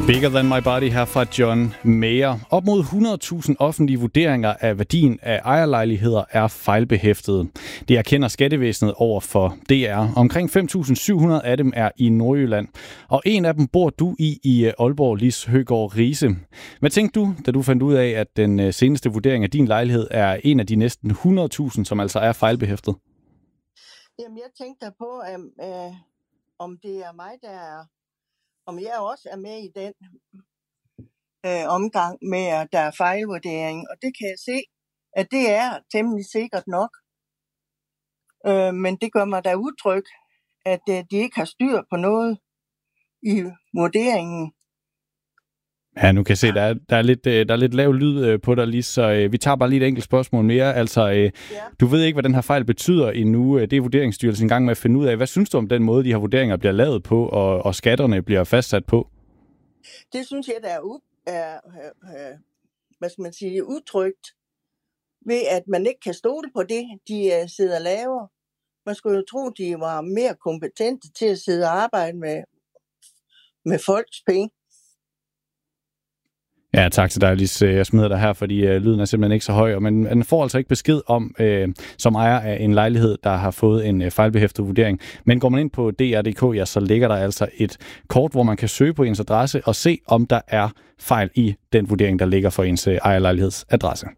Bigger Than My Body her fra John Mayer. Op mod 100.000 offentlige vurderinger af værdien af ejerlejligheder er fejlbehæftede. Det erkender skattevæsenet over for DR. Omkring 5.700 af dem er i Nordjylland. Og en af dem bor du i Aalborg, Lis Høgaard Riise. Hvad tænkte du, da du fandt ud af, at den seneste vurdering af din lejlighed er en af de næsten 100.000, som altså er fejlbehæftet? Jamen, jeg tænkte på, om det er mig, om jeg også er med i den omgang med, at der er fejlvurdering. Og det kan jeg se, at det er temmelig sikkert nok. Men det gør mig da utryg, at de ikke har styr på noget i vurderingen. Ja, nu kan jeg se, der er lidt lav lyd på dig lige, så vi tager bare lige et enkelt spørgsmål mere. Altså, Du ved ikke, hvad den her fejl betyder endnu. Det er Vurderingsstyrelsen i gang med at finde ud af. Hvad synes du om den måde, de her vurderinger bliver lavet på, og skatterne bliver fastsat på? Det synes jeg, der er hvad skal man sige, utrygt, ved at man ikke kan stole på det, de sidder og laver. Man skulle jo tro, de var mere kompetente til at sidde og arbejde med folks penge. Ja, tak til dig, Lis. Jeg smider dig her, fordi lyden er simpelthen ikke så høj. Men man får altså ikke besked om, som ejer af en lejlighed, der har fået en fejlbehæftet vurdering. Men går man ind på dr.dk, ja, så ligger der altså et kort, hvor man kan søge på ens adresse og se, om der er fejl i den vurdering, der ligger for ens ejerlejlighedsadresse.